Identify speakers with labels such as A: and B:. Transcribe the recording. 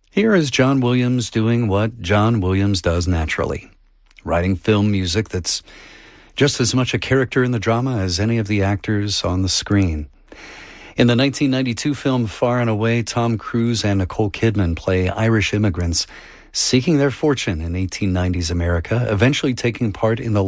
A: Here is John Williams doing what John Williams does naturally, writing film music that's just as much a character in the drama as any of the actors on the screen. In the 1992 film Far and Away, Tom Cruise and Nicole Kidman play Irish immigrants seeking their fortune in 1890s America, eventually taking part in the